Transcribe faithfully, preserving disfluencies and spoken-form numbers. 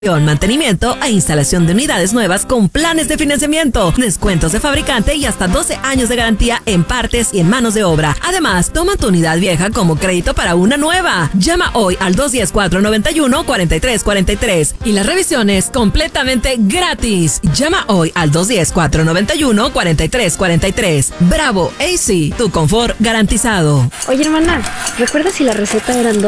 mantenimiento e instalación de unidades nuevas con planes de financiamiento, descuentos de fabricante y hasta doce años de garantía en partes y en manos de obra. Además, toma tu unidad vieja como crédito para una nueva. Llama hoy al dos uno cero, cuatro nueve uno, cuatro tres cuatro tres y la revisión es completamente gratis. Llama hoy al dos uno cero, cuatro nueve uno, cuatro tres cuatro tres. Bravo A C, tu confort garantizado. Oye, hermana, ¿recuerdas si la receta eran dos?